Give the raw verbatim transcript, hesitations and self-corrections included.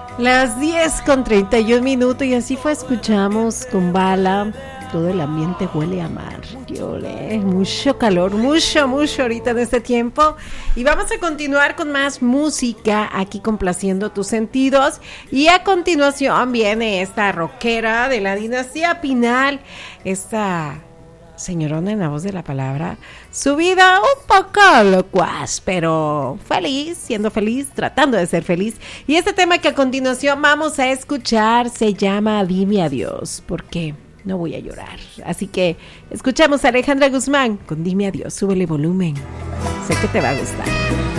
Las diez con treinta y un minutos y así fue, escuchamos con Bala. Todo el ambiente huele a mar. Yole, mucho calor, mucho, mucho ahorita en este tiempo. Y vamos a continuar con más música aquí complaciendo tus sentidos. Y a continuación viene esta rockera de la dinastía Pinal, esta señorona en la voz de la palabra, su vida un poco locuaz, pero feliz, siendo feliz, tratando de ser feliz. Y este tema que a continuación vamos a escuchar se llama Dime Adiós, porque no voy a llorar. Así que escuchamos a Alejandra Guzmán con Dime Adiós. Súbele volumen, sé que te va a gustar.